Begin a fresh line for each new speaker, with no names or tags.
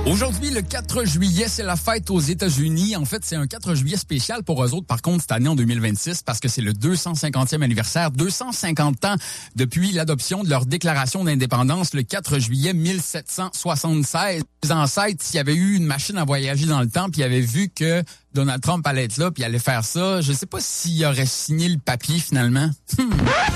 Aujourd'hui, le 4 juillet, c'est la fête aux États-Unis. En fait, c'est un 4 juillet spécial pour eux autres, par contre, cette année en 2026, parce que c'est le 250e anniversaire, 250 ans depuis l'adoption de leur déclaration d'indépendance le 4 juillet 1776. Les ancêtres, s'il y avait eu une machine à voyager dans le temps, puis ils avaient vu que Donald Trump allait être là, puis allait faire ça, je sais pas s'il aurait signé le papier finalement.